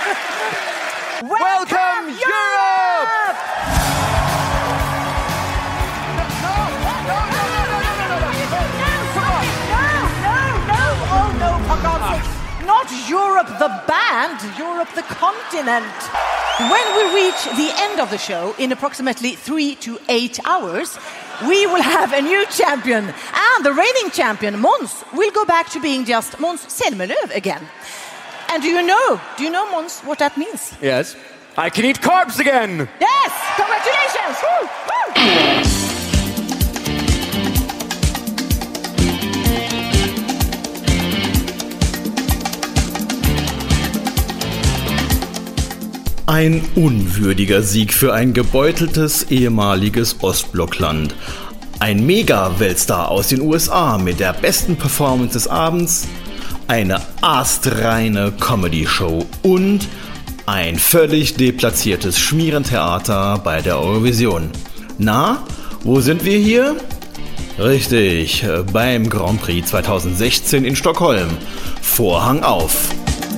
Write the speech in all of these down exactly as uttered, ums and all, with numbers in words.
Welcome, Europe! Not Europe the band, Europe the continent. When we reach the end of the show in approximately three to eight hours, we will have a new champion. And the reigning champion, Måns, will go back to being just Måns Zelmerlöw again. And do you know, do you know, Måns, what that means? Yes. I can eat carbs again! Yes! Congratulations! Woo! Woo! Ein unwürdiger Sieg für ein gebeuteltes ehemaliges Ostblockland. Ein Mega-Weltstar aus den U S A mit der besten Performance des Abends, eine astreine Comedy-Show und ein völlig deplatziertes Schmierentheater bei der Eurovision. Na, wo sind wir hier? Richtig, beim Grand Prix zweitausendsechzehn in Stockholm. Vorhang auf!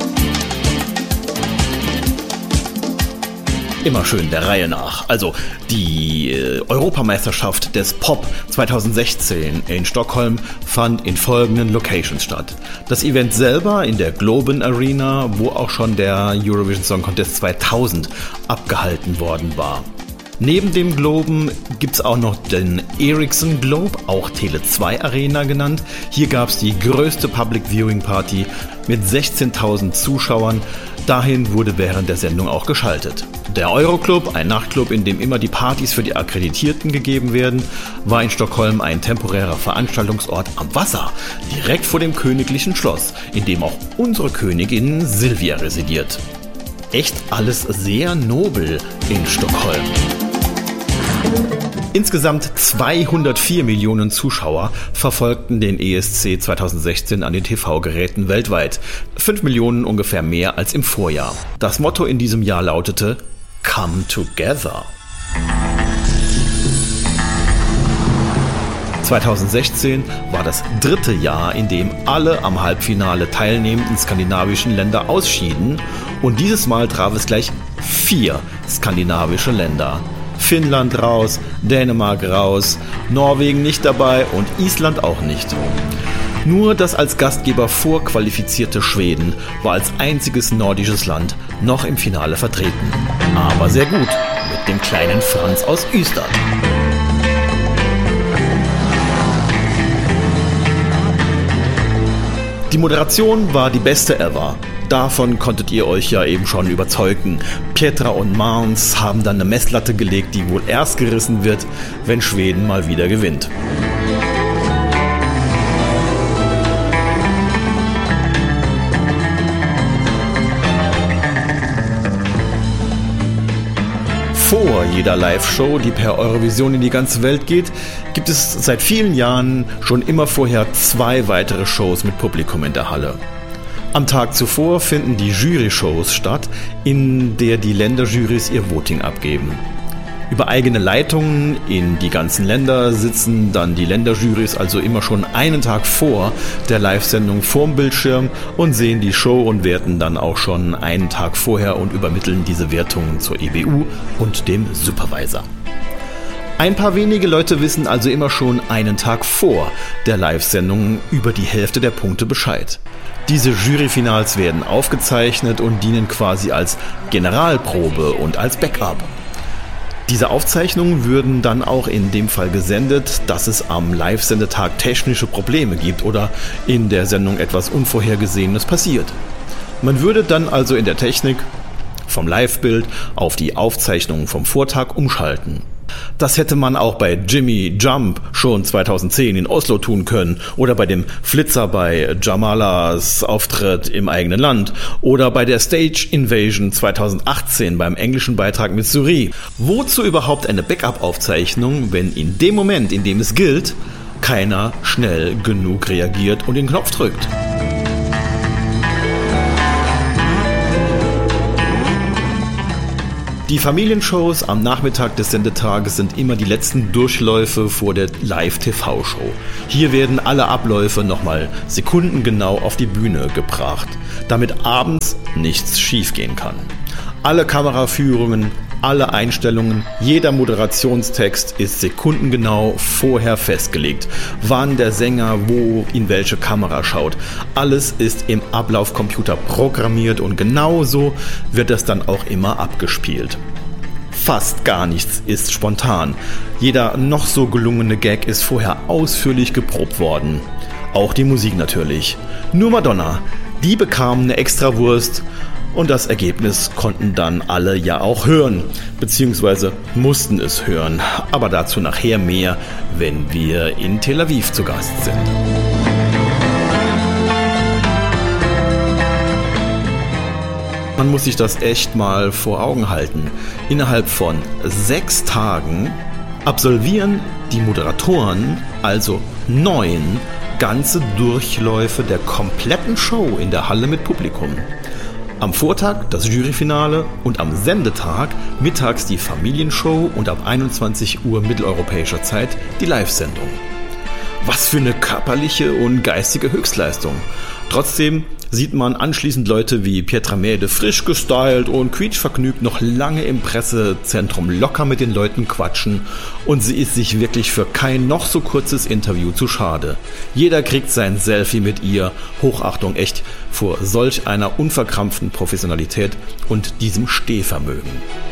Immer schön der Reihe nach. Also die äh, Europameisterschaft des Pop zweitausendsechzehn in Stockholm fand in folgenden Locations statt. Das Event selber in der Globen Arena, wo auch schon der Eurovision Song Contest zweitausend abgehalten worden war. Neben dem Globen gibt es auch noch den Ericsson Globe, auch Tele zwei Arena genannt. Hier gab es die größte Public Viewing Party mit sechzehntausend Zuschauern. Dahin wurde während der Sendung auch geschaltet. Der Euroclub, ein Nachtclub, in dem immer die Partys für die Akkreditierten gegeben werden, war in Stockholm ein temporärer Veranstaltungsort am Wasser, direkt vor dem königlichen Schloss, in dem auch unsere Königin Silvia residiert. Echt alles sehr nobel in Stockholm. Insgesamt zweihundertvier Millionen Zuschauer verfolgten den E S C zweitausendsechzehn an den T V-Geräten weltweit. fünf Millionen ungefähr mehr als im Vorjahr. Das Motto in diesem Jahr lautete Come Together. zweitausendsechzehn war das dritte Jahr, in dem alle am Halbfinale teilnehmenden skandinavischen Länder ausschieden, und dieses Mal traf es gleich vier skandinavische Länder. Finnland raus, Dänemark raus, Norwegen nicht dabei und Island auch nicht. Nur das als Gastgeber vorqualifizierte Schweden war als einziges nordisches Land noch im Finale vertreten. Aber sehr gut, mit dem kleinen Franz aus Ystad. Die Moderation war die beste ever. Davon konntet ihr euch ja eben schon überzeugen. Petra und Måns haben dann eine Messlatte gelegt, die wohl erst gerissen wird, wenn Schweden mal wieder gewinnt. Vor jeder Live-Show, die per Eurovision in die ganze Welt geht, gibt es seit vielen Jahren schon immer vorher zwei weitere Shows mit Publikum in der Halle. Am Tag zuvor finden die Jury-Shows statt, in der die Länderjurys ihr Voting abgeben. Über eigene Leitungen in die ganzen Länder sitzen dann die Länderjurys also immer schon einen Tag vor der Live-Sendung vorm Bildschirm und sehen die Show und werten dann auch schon einen Tag vorher und übermitteln diese Wertungen zur E B U und dem Supervisor. Ein paar wenige Leute wissen also immer schon einen Tag vor der Live-Sendung über die Hälfte der Punkte Bescheid. Diese Juryfinals werden aufgezeichnet und dienen quasi als Generalprobe und als Backup. Diese Aufzeichnungen würden dann auch in dem Fall gesendet, dass es am Live-Sendetag technische Probleme gibt oder in der Sendung etwas Unvorhergesehenes passiert. Man würde dann also in der Technik vom Live-Bild auf die Aufzeichnungen vom Vortag umschalten. Das hätte man auch bei Jimmy Jump schon zweitausendzehn in Oslo tun können oder bei dem Flitzer bei Jamalas Auftritt im eigenen Land oder bei der Stage Invasion zweitausendachtzehn beim englischen Beitrag mit Suri. Wozu überhaupt eine Backup-Aufzeichnung, wenn in dem Moment, in dem es gilt, keiner schnell genug reagiert und den Knopf drückt? Die Familienshows am Nachmittag des Sendetages sind immer die letzten Durchläufe vor der Live-T V-Show. Hier werden alle Abläufe nochmal sekundengenau auf die Bühne gebracht, damit abends nichts schiefgehen kann. Alle Kameraführungen, alle Einstellungen, jeder Moderationstext ist sekundengenau vorher festgelegt. Wann der Sänger wo in welche Kamera schaut. Alles ist im Ablaufcomputer programmiert und genauso wird das dann auch immer abgespielt. Fast gar nichts ist spontan. Jeder noch so gelungene Gag ist vorher ausführlich geprobt worden. Auch die Musik natürlich. Nur Madonna, die bekam eine Extrawurst. Und das Ergebnis konnten dann alle ja auch hören, beziehungsweise mussten es hören. Aber dazu nachher mehr, wenn wir in Tel Aviv zu Gast sind. Man muss sich das echt mal vor Augen halten. Innerhalb von sechs Tagen absolvieren die Moderatoren also neun ganze Durchläufe der kompletten Show in der Halle mit Publikum. Am Vortag das Juryfinale und am Sendetag mittags die Familienshow und ab einundzwanzig Uhr mitteleuropäischer Zeit die Live-Sendung. Was für eine körperliche und geistige Höchstleistung. Trotzdem sieht man anschließend Leute wie Pietra Mede frisch gestylt und quietschvergnügt noch lange im Pressezentrum locker mit den Leuten quatschen und sie ist sich wirklich für kein noch so kurzes Interview zu schade. Jeder kriegt sein Selfie mit ihr. Hochachtung echt vor solch einer unverkrampften Professionalität und diesem Stehvermögen.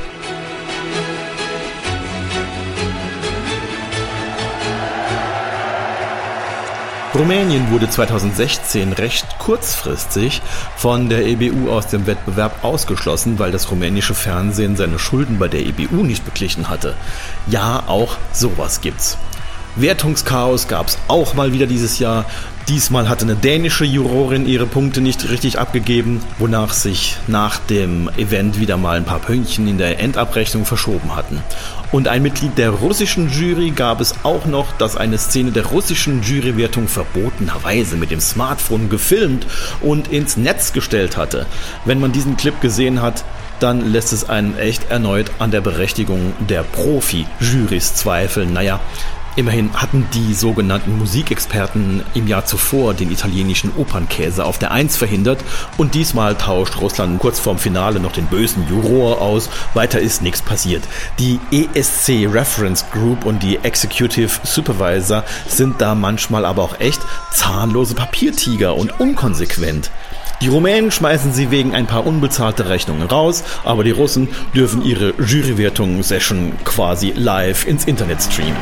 Rumänien wurde zweitausendsechzehn recht kurzfristig von der E B U aus dem Wettbewerb ausgeschlossen, weil das rumänische Fernsehen seine Schulden bei der E B U nicht beglichen hatte. Ja, auch sowas gibt's. Wertungschaos gab's auch mal wieder dieses Jahr. Diesmal hatte eine dänische Jurorin ihre Punkte nicht richtig abgegeben, wonach sich nach dem Event wieder mal ein paar Pünktchen in der Endabrechnung verschoben hatten. Und ein Mitglied der russischen Jury gab es auch noch, das eine Szene der russischen Jurywertung verbotenerweise mit dem Smartphone gefilmt und ins Netz gestellt hatte. Wenn man diesen Clip gesehen hat, dann lässt es einen echt erneut an der Berechtigung der Profi-Jurys zweifeln. Naja, immerhin hatten die sogenannten Musikexperten im Jahr zuvor den italienischen Opernkäse auf der Eins verhindert und diesmal tauscht Russland kurz vorm Finale noch den bösen Juror aus. Weiter ist nichts passiert. Die E S C Reference Group und die Executive Supervisor sind da manchmal aber auch echt zahnlose Papiertiger und unkonsequent. Die Rumänen schmeißen sie wegen ein paar unbezahlter Rechnungen raus, aber die Russen dürfen ihre Jurywertung-Session quasi live ins Internet streamen.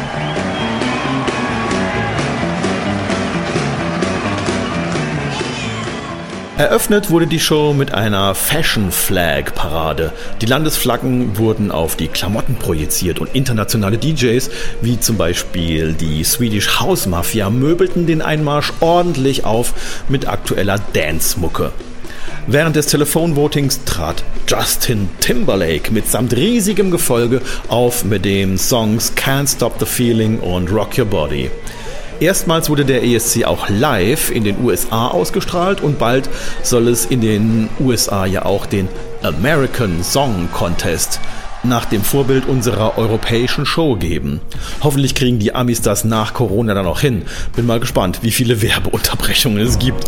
Eröffnet wurde die Show mit einer Fashion-Flag-Parade. Die Landesflaggen wurden auf die Klamotten projiziert und internationale D Js, wie zum Beispiel die Swedish House Mafia, möbelten den Einmarsch ordentlich auf mit aktueller Dance-Mucke. Während des Telefonvotings trat Justin Timberlake mitsamt riesigem Gefolge auf mit den Songs Can't Stop the Feeling und Rock Your Body. Erstmals wurde der E S C auch live in den U S A ausgestrahlt und bald soll es in den U S A ja auch den American Song Contest nach dem Vorbild unserer europäischen Show geben. Hoffentlich kriegen die Amis das nach Corona dann auch hin. Bin mal gespannt, wie viele Werbeunterbrechungen es gibt.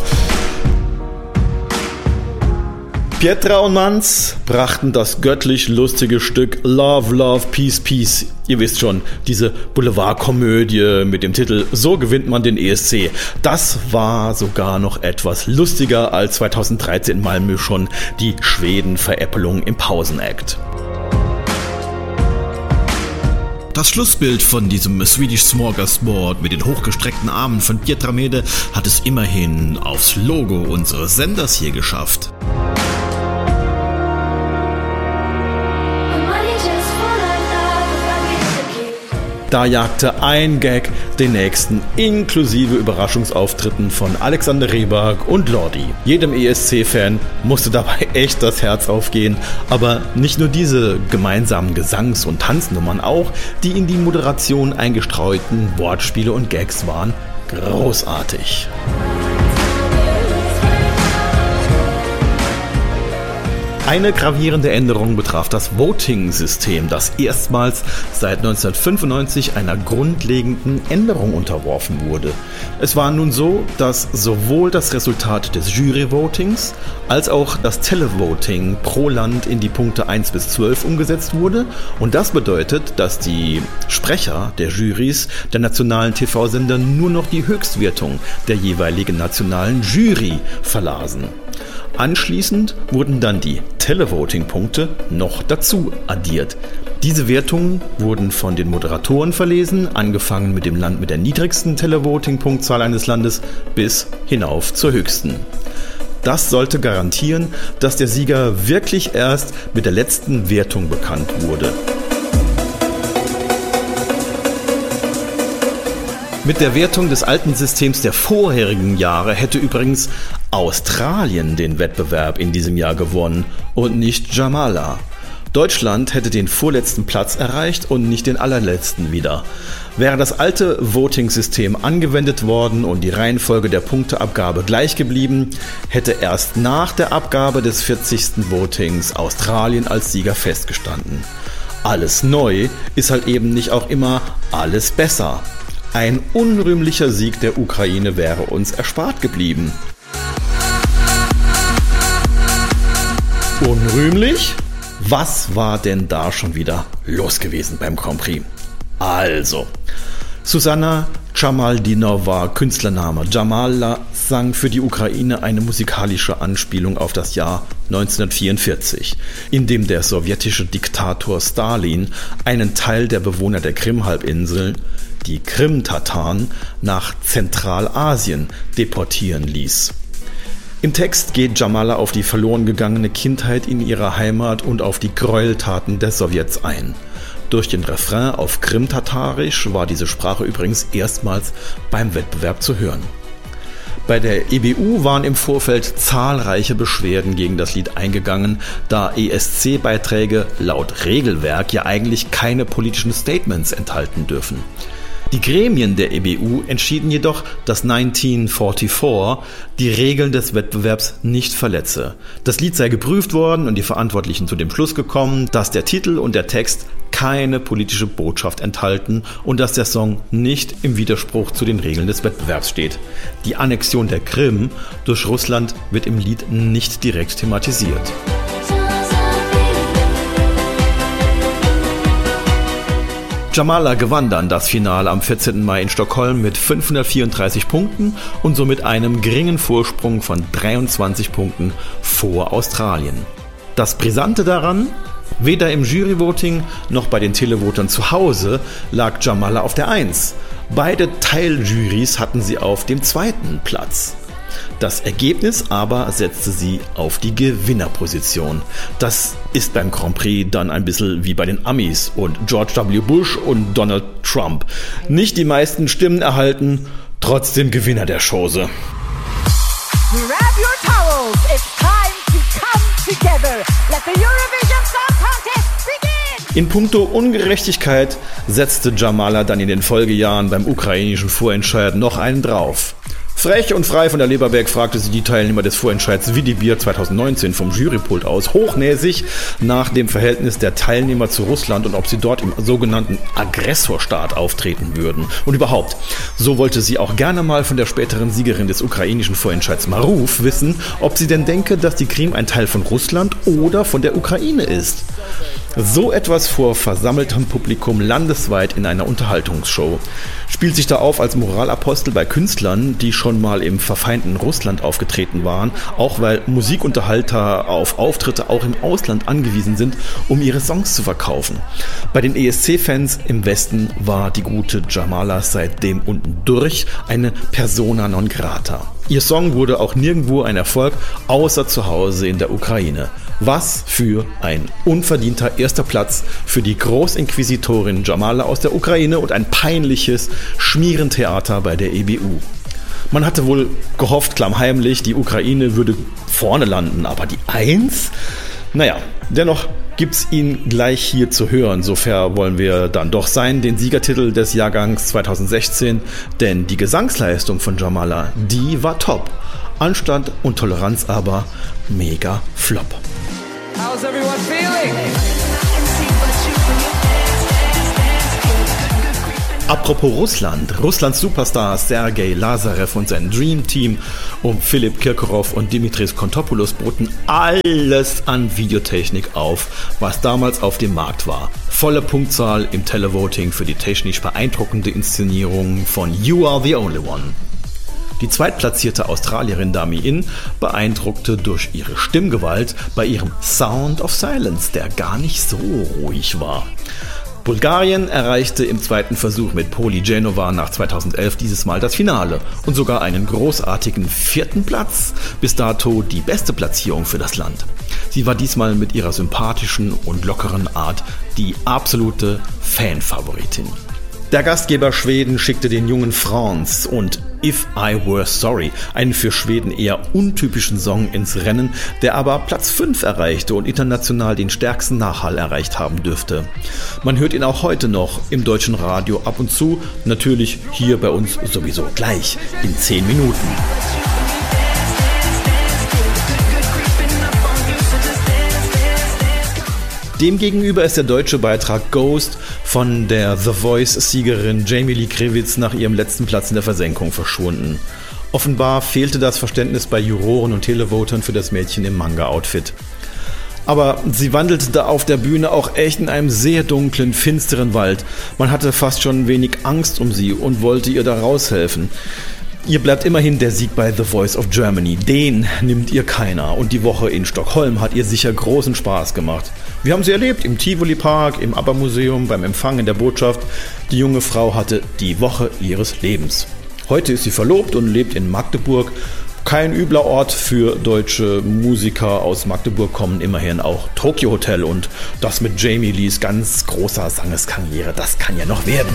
Pietra und Manz brachten das göttlich lustige Stück Love, Love, Peace, Peace. Ihr wisst schon, diese Boulevardkomödie mit dem Titel So gewinnt man den E S C. Das war sogar noch etwas lustiger als zweitausenddreizehn in Malmö schon die Schweden-Veräppelung im Pausenakt. Das Schlussbild von diesem Swedish Smorgasbord mit den hochgestreckten Armen von Pietra Mede hat es immerhin aufs Logo unseres Senders hier geschafft. Da jagte ein Gag den nächsten, inklusive Überraschungsauftritten von Alexander Rybak und Lordi. Jedem E S C-Fan musste dabei echt das Herz aufgehen, aber nicht nur diese gemeinsamen Gesangs- und Tanznummern, auch die in die Moderation eingestreuten Wortspiele und Gags waren großartig. Eine gravierende Änderung betraf das Voting-System, das erstmals seit neunzehnhundertfünfundneunzig einer grundlegenden Änderung unterworfen wurde. Es war nun so, dass sowohl das Resultat des Jury-Votings als auch das Televoting pro Land in die Punkte eins bis zwölf umgesetzt wurde. Und das bedeutet, dass die Sprecher der Jurys der nationalen T V-Sender nur noch die Höchstwertung der jeweiligen nationalen Jury verlasen. Anschließend wurden dann die Televoting-Punkte noch dazu addiert. Diese Wertungen wurden von den Moderatoren verlesen, angefangen mit dem Land mit der niedrigsten Televoting-Punktzahl eines Landes bis hinauf zur höchsten. Das sollte garantieren, dass der Sieger wirklich erst mit der letzten Wertung bekannt wurde. Mit der Wertung des alten Systems der vorherigen Jahre hätte übrigens Australien den Wettbewerb in diesem Jahr gewonnen und nicht Jamala. Deutschland hätte den vorletzten Platz erreicht und nicht den allerletzten wieder. Wäre das alte Voting-System angewendet worden und die Reihenfolge der Punkteabgabe gleich geblieben, hätte erst nach der Abgabe des vierzigsten Votings Australien als Sieger festgestanden. Alles neu ist halt eben nicht auch immer alles besser. Ein unrühmlicher Sieg der Ukraine wäre uns erspart geblieben. Unrühmlich? Was war denn da schon wieder los gewesen beim Grand Prix? Also, Susanna Chamaldinova, Künstlername Jamala, sang für die Ukraine eine musikalische Anspielung auf das Jahr neunzehnhundertvierundvierzig, in dem der sowjetische Diktator Stalin einen Teil der Bewohner der Krim-Halbinsel, die Krim-Tataren, nach Zentralasien deportieren ließ. Im Text geht Jamala auf die verloren gegangene Kindheit in ihrer Heimat und auf die Gräueltaten der Sowjets ein. Durch den Refrain auf Krim-Tatarisch war diese Sprache übrigens erstmals beim Wettbewerb zu hören. Bei der E B U waren im Vorfeld zahlreiche Beschwerden gegen das Lied eingegangen, da E S C-Beiträge laut Regelwerk ja eigentlich keine politischen Statements enthalten dürfen. Die Gremien der E B U entschieden jedoch, dass neunzehnhundertvierundvierzig die Regeln des Wettbewerbs nicht verletze. Das Lied sei geprüft worden und die Verantwortlichen zu dem Schluss gekommen, dass der Titel und der Text keine politische Botschaft enthalten und dass der Song nicht im Widerspruch zu den Regeln des Wettbewerbs steht. Die Annexion der Krim durch Russland wird im Lied nicht direkt thematisiert. Jamala gewann dann das Finale am vierzehnten Mai in Stockholm mit fünfhundertvierunddreißig Punkten und somit einem geringen Vorsprung von dreiundzwanzig Punkten vor Australien. Das Brisante daran: weder im Juryvoting noch bei den Televotern zu Hause lag Jamala auf der Eins. Beide Teiljurys hatten sie auf dem zweiten Platz. Das Ergebnis aber setzte sie auf die Gewinnerposition. Das ist beim Grand Prix dann ein bisschen wie bei den Amis und George W. Bush und Donald Trump. Nicht die meisten Stimmen erhalten, trotzdem Gewinner der Chose. Grab your towels, it's time to come together. Let the Eurovision Song Contest begin! In puncto Ungerechtigkeit setzte Jamala dann in den Folgejahren beim ukrainischen Vorentscheid noch einen drauf. Frech und frei von der Leberberg fragte sie die Teilnehmer des Vorentscheids Wie die Bier zweitausendneunzehn vom Jurypult aus hochnäsig nach dem Verhältnis der Teilnehmer zu Russland und ob sie dort im sogenannten Aggressorstaat auftreten würden. Und überhaupt, so wollte sie auch gerne mal von der späteren Siegerin des ukrainischen Vorentscheids Maruf wissen, ob sie denn denke, dass die Krim ein Teil von Russland oder von der Ukraine ist. So etwas vor versammeltem Publikum landesweit in einer Unterhaltungsshow. Spielt sich da auf als Moralapostel bei Künstlern, die schon mal im verfeindeten Russland aufgetreten waren, auch weil Musikunterhalter auf Auftritte auch im Ausland angewiesen sind, um ihre Songs zu verkaufen. Bei den E S C-Fans im Westen war die gute Jamala seitdem unten durch eine Persona non grata. Ihr Song wurde auch nirgendwo ein Erfolg, außer zu Hause in der Ukraine. Was für ein unverdienter erster Platz für die Großinquisitorin Jamala aus der Ukraine und ein peinliches Schmierentheater bei der E B U. Man hatte wohl gehofft, klammheimlich, die Ukraine würde vorne landen, aber die Eins? Naja, dennoch gibt's ihn gleich hier zu hören, so fair wollen wir dann doch sein, den Siegertitel des Jahrgangs zweitausendsechzehn, denn die Gesangsleistung von Jamala, die war top. Anstand und Toleranz aber mega flop. How's everyone feeling? Apropos Russland, Russlands Superstars Sergei Lazarev und sein Dream Team um Philipp Kirkorov und Dimitris Kontopoulos boten alles an Videotechnik auf, was damals auf dem Markt war. Volle Punktzahl im Televoting für die technisch beeindruckende Inszenierung von You Are the Only One. Die zweitplatzierte Australierin Dami In beeindruckte durch ihre Stimmgewalt bei ihrem Sound of Silence, der gar nicht so ruhig war. Bulgarien erreichte im zweiten Versuch mit Poli Genova nach zweitausendelf dieses Mal das Finale und sogar einen großartigen vierten Platz, bis dato die beste Platzierung für das Land. Sie war diesmal mit ihrer sympathischen und lockeren Art die absolute Fanfavoritin. Der Gastgeber Schweden schickte den jungen Franz und If I Were Sorry, einen für Schweden eher untypischen Song, ins Rennen, der aber Platz fünf erreichte und international den stärksten Nachhall erreicht haben dürfte. Man hört ihn auch heute noch im deutschen Radio ab und zu, natürlich hier bei uns sowieso gleich in zehn Minuten. Demgegenüber ist der deutsche Beitrag Ghost von der The Voice-Siegerin Jamie Lee Krivitz nach ihrem letzten Platz in der Versenkung verschwunden. Offenbar fehlte das Verständnis bei Juroren und Televotern für das Mädchen im Manga-Outfit. Aber sie wandelte da auf der Bühne auch echt in einem sehr dunklen, finsteren Wald. Man hatte fast schon ein wenig Angst um sie und wollte ihr da raushelfen. Ihr bleibt immerhin der Sieg bei The Voice of Germany. Den nimmt ihr keiner. Und die Woche in Stockholm hat ihr sicher großen Spaß gemacht. Wir haben sie erlebt im Tivoli Park, im ABBA-Museum, beim Empfang in der Botschaft. Die junge Frau hatte die Woche ihres Lebens. Heute ist sie verlobt und lebt in Magdeburg. Kein übler Ort für deutsche Musiker. Aus Magdeburg kommen immerhin auch Tokyo Hotel. Und das mit Jamie Lees ganz großer Sangeskarriere, das kann ja noch werden.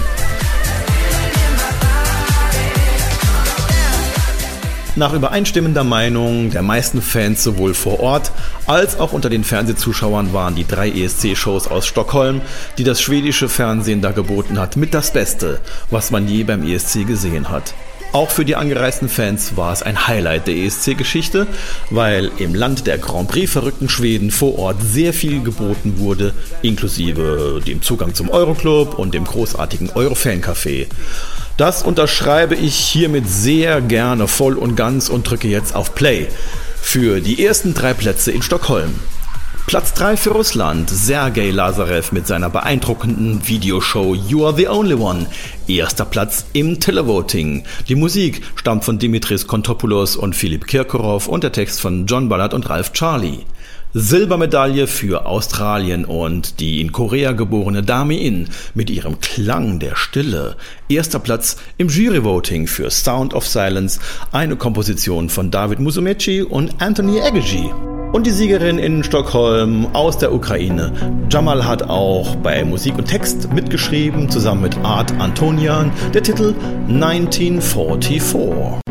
Nach übereinstimmender Meinung der meisten Fans sowohl vor Ort als auch unter den Fernsehzuschauern waren die drei E S C-Shows aus Stockholm, die das schwedische Fernsehen da geboten hat, mit das Beste, was man je beim E S C gesehen hat. Auch für die angereisten Fans war es ein Highlight der E S C-Geschichte, weil im Land der Grand Prix-verrückten Schweden vor Ort sehr viel geboten wurde, inklusive dem Zugang zum Euroclub und dem großartigen Eurofan-Café. Das unterschreibe ich hiermit sehr gerne voll und ganz und drücke jetzt auf Play für die ersten drei Plätze in Stockholm. Platz drei für Russland, Sergei Lazarev mit seiner beeindruckenden Videoshow You Are the Only One. Erster Platz im Televoting. Die Musik stammt von Dimitris Kontopoulos und Philipp Kirkorov und der Text von John Ballard und Ralph Charlie. Silbermedaille für Australien und die in Korea geborene Dami In mit ihrem Klang der Stille. Erster Platz im Juryvoting für Sound of Silence, eine Komposition von David Musumeci und Anthony Aguiyi. Und die Siegerin in Stockholm aus der Ukraine. Jamal hat auch bei Musik und Text mitgeschrieben, zusammen mit Art Antonian, der Titel neunzehnhundertvierundvierzig.